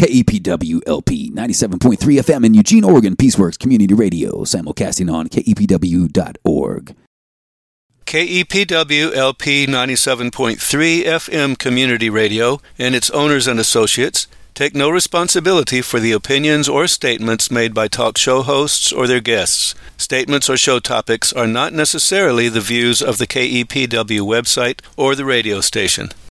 KEPW-LP 97.3 FM in Eugene, Oregon, Peaceworks Community Radio, simulcasting on KEPW.org. KEPW-LP 97.3 FM Community Radio and its owners and associates take no responsibility for the opinions or statements made by talk show hosts or their guests. Statements or show topics are not necessarily the views of the KEPW website or the radio station.